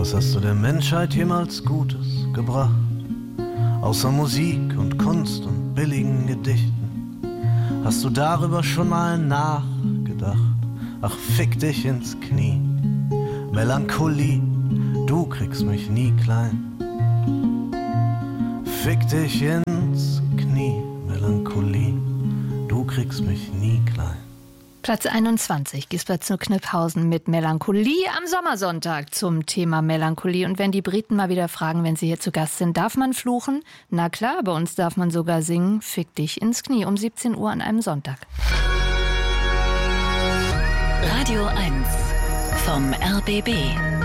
Was hast du der Menschheit jemals Gutes gebracht? Außer Musik und Kunst und billigen Gedichten. Hast du darüber schon mal nachgedacht? Ach, fick dich ins Knie. Melancholie, du kriegst mich nie klein. Fick dich ins Knie. Melancholie, du kriegst mich nie klein. Platz 21, Gisbert zu Kniphausen mit Melancholie am Sommersonntag zum Thema Melancholie. Und wenn die Briten mal wieder fragen, wenn sie hier zu Gast sind, darf man fluchen? Na klar, bei uns darf man sogar singen. Fick dich ins Knie um 17 Uhr an einem Sonntag. Radio 1 vom RBB.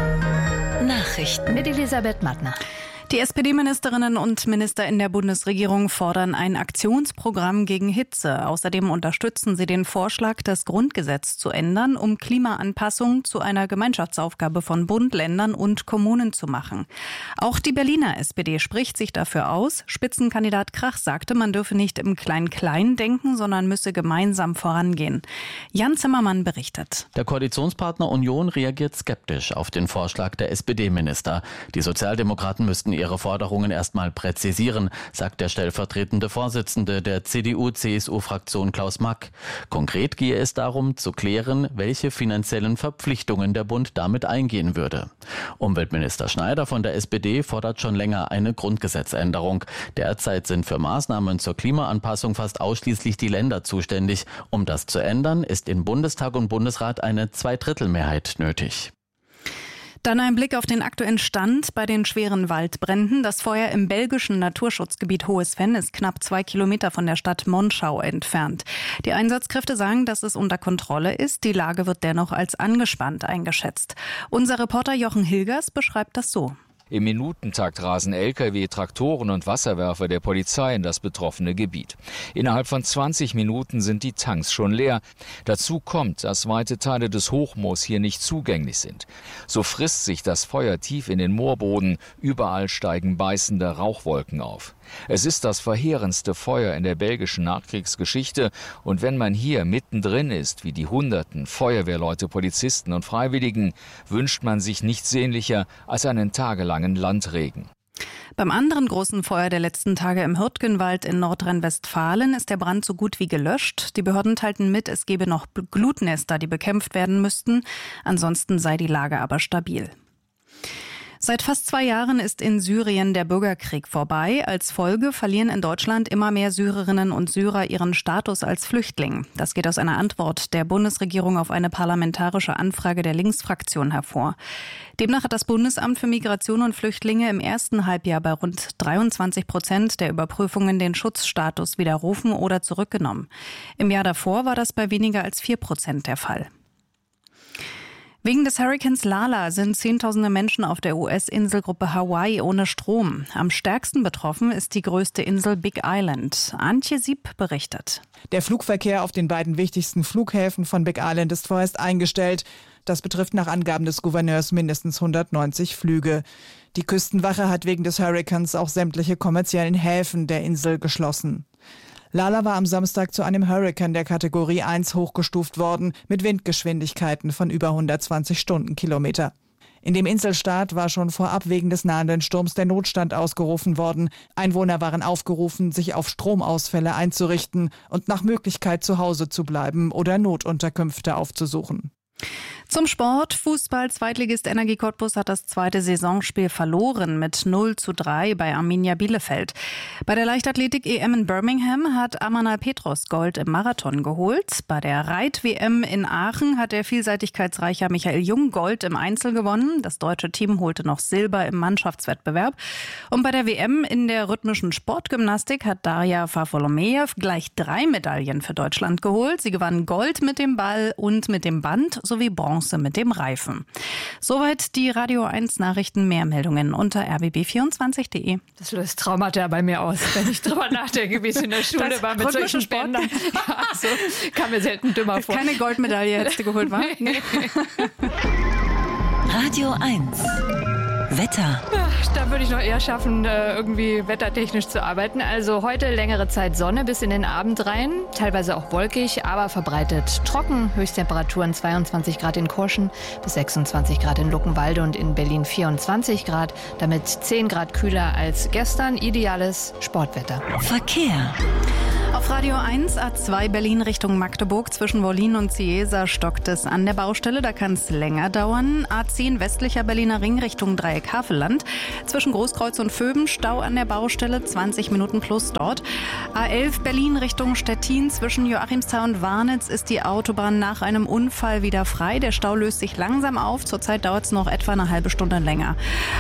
Nachrichten Mit Elisabeth Mattner. Die SPD-Ministerinnen und Minister in der Bundesregierung fordern ein Aktionsprogramm gegen Hitze. Außerdem unterstützen sie den Vorschlag, das Grundgesetz zu ändern, um Klimaanpassung zu einer Gemeinschaftsaufgabe von Bund, Ländern und Kommunen zu machen. Auch die Berliner SPD spricht sich dafür aus. Spitzenkandidat Krach sagte, man dürfe nicht im Klein-Klein denken, sondern müsse gemeinsam vorangehen. Jan Zimmermann berichtet. Der Koalitionspartner Union reagiert skeptisch auf den Vorschlag der SPD-Minister. Die Sozialdemokraten müssten ihre Forderungen erstmal präzisieren, sagt der stellvertretende Vorsitzende der CDU-CSU-Fraktion Klaus Mack. Konkret gehe es darum, zu klären, welche finanziellen Verpflichtungen der Bund damit eingehen würde. Umweltminister Schneider von der SPD fordert schon länger eine Grundgesetzänderung. Derzeit sind für Maßnahmen zur Klimaanpassung fast ausschließlich die Länder zuständig. Um das zu ändern, ist in Bundestag und Bundesrat eine Zweidrittelmehrheit nötig. Dann ein Blick auf den aktuellen Stand bei den schweren Waldbränden. Das Feuer im belgischen Naturschutzgebiet Hohes Venn ist knapp 2 Kilometer von der Stadt Monschau entfernt. Die Einsatzkräfte sagen, dass es unter Kontrolle ist. Die Lage wird dennoch als angespannt eingeschätzt. Unser Reporter Jochen Hilgers beschreibt das so. Im Minutentakt rasen Lkw, Traktoren und Wasserwerfer der Polizei in das betroffene Gebiet. Innerhalb von 20 Minuten sind die Tanks schon leer. Dazu kommt, dass weite Teile des Hochmoos hier nicht zugänglich sind. So frisst sich das Feuer tief in den Moorboden. Überall steigen beißende Rauchwolken auf. Es ist das verheerendste Feuer in der belgischen Nachkriegsgeschichte. Und wenn man hier mittendrin ist, wie die Hunderten Feuerwehrleute, Polizisten und Freiwilligen, wünscht man sich nichts sehnlicher als einen tagelangen Landregen. Beim anderen großen Feuer der letzten Tage im Hürtgenwald in Nordrhein-Westfalen ist der Brand so gut wie gelöscht. Die Behörden teilten mit, es gebe noch Glutnester, die bekämpft werden müssten. Ansonsten sei die Lage aber stabil. Seit fast 2 Jahren ist in Syrien der Bürgerkrieg vorbei. Als Folge verlieren in Deutschland immer mehr Syrerinnen und Syrer ihren Status als Flüchtling. Das geht aus einer Antwort der Bundesregierung auf eine parlamentarische Anfrage der Linksfraktion hervor. Demnach hat das Bundesamt für Migration und Flüchtlinge im ersten Halbjahr bei rund 23% der Überprüfungen den Schutzstatus widerrufen oder zurückgenommen. Im Jahr davor war das bei weniger als 4% der Fall. Wegen des Hurrikans Lala sind Zehntausende Menschen auf der US-Inselgruppe Hawaii ohne Strom. Am stärksten betroffen ist die größte Insel Big Island. Antje Sieb berichtet. Der Flugverkehr auf den beiden wichtigsten Flughäfen von Big Island ist vorerst eingestellt. Das betrifft nach Angaben des Gouverneurs mindestens 190 Flüge. Die Küstenwache hat wegen des Hurrikans auch sämtliche kommerziellen Häfen der Insel geschlossen. Lala war am Samstag zu einem Hurrikan der Kategorie 1 hochgestuft worden, mit Windgeschwindigkeiten von über 120 Stundenkilometer. In dem Inselstaat war schon vorab wegen des nahenden Sturms der Notstand ausgerufen worden. Einwohner waren aufgerufen, sich auf Stromausfälle einzurichten und nach Möglichkeit zu Hause zu bleiben oder Notunterkünfte aufzusuchen. Zum Sport. Fußball-Zweitligist Energie Cottbus hat das zweite Saisonspiel verloren mit 0:3 bei Arminia Bielefeld. Bei der Leichtathletik-EM in Birmingham hat Amanal Petros Gold im Marathon geholt. Bei der Reit-WM in Aachen hat der vielseitigkeitsreiche Michael Jung Gold im Einzel gewonnen. Das deutsche Team holte noch Silber im Mannschaftswettbewerb. Und bei der WM in der rhythmischen Sportgymnastik hat Daria Farfolomejew gleich 3 Medaillen für Deutschland geholt. Sie gewann Gold mit dem Ball und mit dem Band sowie Bronze mit dem Reifen. Soweit die Radio 1 Nachrichten. Mehr Meldungen unter rbb24.de. Das löst Traumata bei mir aus, wenn ich drüber nachdenke, wie es in der Schule Das war mit solchen Spendern. Ja, so kam mir selten dümmer vor. Keine Goldmedaille hättest du geholt, wa? Radio 1 Wetter. Da würde ich noch eher schaffen, irgendwie wettertechnisch zu arbeiten. Also heute längere Zeit Sonne bis in den Abend rein, teilweise auch wolkig, aber verbreitet trocken. Höchsttemperaturen 22 Grad in Kurschen bis 26 Grad in Luckenwalde und in Berlin 24 Grad. Damit 10 Grad kühler als gestern. Ideales Sportwetter. Verkehr. Auf Radio 1 A2 Berlin Richtung Magdeburg zwischen Wollin und Ciesa stockt es an der Baustelle. Da kann es länger dauern. A10 westlicher Berliner Ring Richtung Dreieck Havelland. Zwischen Großkreuz und Vöben Stau an der Baustelle, 20 Minuten plus dort. A11 Berlin Richtung Stettin zwischen Joachimsthal und Warnitz ist die Autobahn nach einem Unfall wieder frei. Der Stau löst sich langsam auf. Zurzeit dauert es noch etwa eine halbe Stunde länger.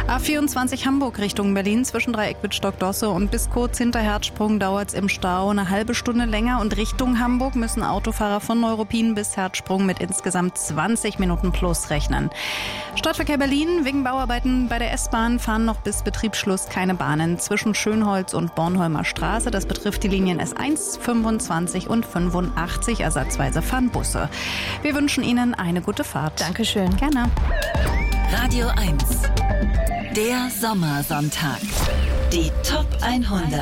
A24 Hamburg Richtung Berlin zwischen Dreieck Wittstock-Dosse und bis kurz hinter Herzsprung dauert es im Stau eine halbe Stunde länger. Und Richtung Hamburg müssen Autofahrer von Neuruppin bis Herzsprung mit insgesamt 20 Minuten plus rechnen. Stadtverkehr Berlin. Wegen Bauarbeiten bei der S-Bahn fahren noch bis Betriebsschluss keine Bahnen zwischen Schönholz und Bornholmer Straße. Das betrifft die Linien S1, 25 und 85. Ersatzweise fahren Busse. Wir wünschen Ihnen eine gute Fahrt. Dankeschön. Gerne. Radio 1. Der Sommersonntag. Die Top 100.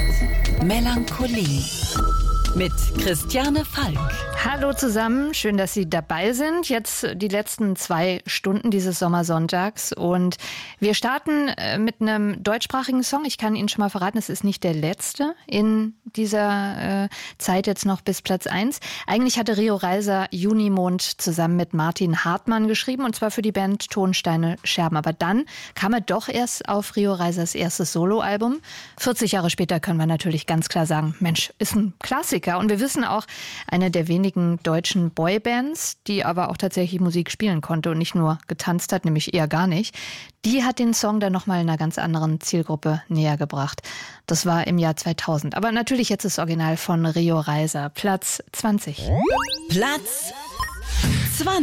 Melancholie. Mit Christiane Falk. Hallo zusammen, schön, dass Sie dabei sind. Jetzt die letzten 2 Stunden dieses Sommersonntags und wir starten mit einem deutschsprachigen Song. Ich kann Ihnen schon mal verraten, es ist nicht der letzte in dieser Zeit jetzt noch bis Platz 1. Eigentlich hatte Rio Reiser Junimond zusammen mit Martin Hartmann geschrieben und zwar für die Band Tonsteine Scherben. Aber dann kam er doch erst auf Rio Reisers erstes Soloalbum. 40 Jahre später können wir natürlich ganz klar sagen, Mensch, ist ein Klassiker. Und wir wissen auch, eine der wenigen deutschen Boybands, die aber auch tatsächlich Musik spielen konnte und nicht nur getanzt hat, nämlich eher gar nicht, die hat den Song dann nochmal einer ganz anderen Zielgruppe näher gebracht. Das war im Jahr 2000. Aber natürlich jetzt das Original von Rio Reiser, Platz 20. Platz 20.